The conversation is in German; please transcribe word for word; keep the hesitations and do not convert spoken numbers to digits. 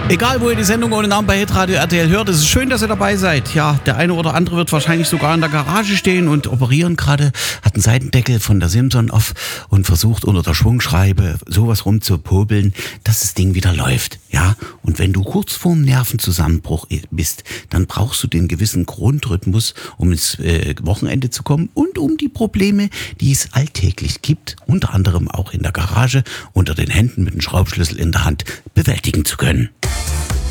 Egal, wo ihr die Sendung ohne Namen bei Hitradio R T L hört, es ist schön, dass ihr dabei seid. Ja, der eine oder andere wird wahrscheinlich sogar in der Garage stehen und operieren gerade, hat einen Seitendeckel von der Simson auf und versucht unter der Schwungscheibe sowas rumzupobeln, dass das Ding wieder läuft. Ja, und wenn du kurz vorm Nervenzusammenbruch bist, dann brauchst du den gewissen Grundrhythmus, um ins äh, Wochenende zu kommen und um die Probleme, die es alltäglich gibt, unter anderem auch in der Garage, unter den Händen mit dem Schraubschlüssel in der Hand, bewältigen zu können.